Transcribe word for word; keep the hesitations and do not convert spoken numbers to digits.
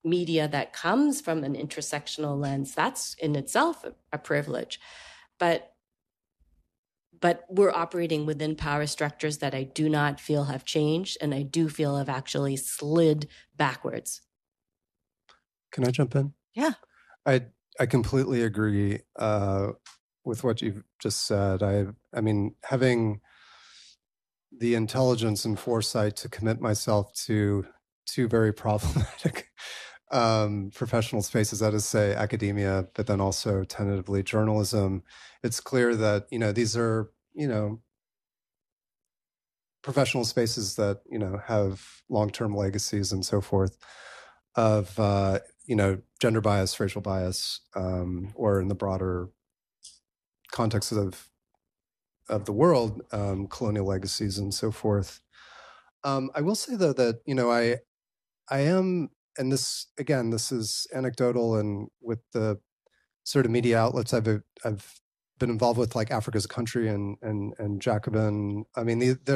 media that comes from an intersectional lens, that's in itself a, a privilege. But but we're operating within power structures that I do not feel have changed, and I do feel have actually slid backwards. Can I jump in? Yeah. I I completely agree uh, with what you've just said. I I mean, having the intelligence and foresight to commit myself to two very problematic um, professional spaces, that is, say, academia, but then also tentatively journalism. It's clear that, you know, these are, you know, professional spaces that, you know, have long-term legacies and so forth of, uh, you know, gender bias, racial bias, um, or in the broader context of of the world, um, colonial legacies and so forth. Um, I will say though that, you know, I I am, and this again, this is anecdotal, and with the sort of media outlets I've I've been involved with, like Africa as a Country and and and Jacobin. I mean, the,